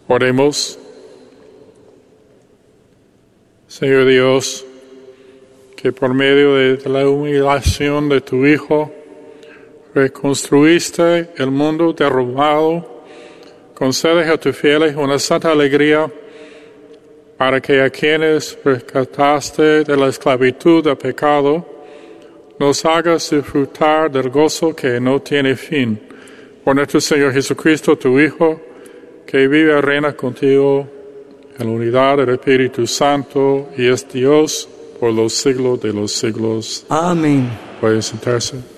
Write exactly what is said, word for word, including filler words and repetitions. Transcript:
Oremos. Señor Dios, que por medio de la humillación de tu Hijo reconstruiste el mundo derrumbado, concede a tus fieles una santa alegría para que a quienes rescataste de la esclavitud del pecado, nos hagas disfrutar del gozo que no tiene fin. Por nuestro Señor Jesucristo, tu Hijo, que vive y reina contigo en la unidad del Espíritu Santo y es Dios por los siglos de los siglos. Amén. Pueden sentarse.